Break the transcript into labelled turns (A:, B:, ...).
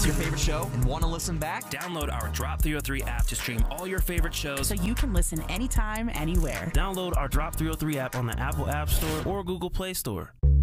A: your favorite show and want to listen back?
B: Download our Drop 303 app to stream all your favorite shows
C: so you can listen anytime, anywhere.
B: Download our Drop 303 app on the Apple App Store or Google Play Store.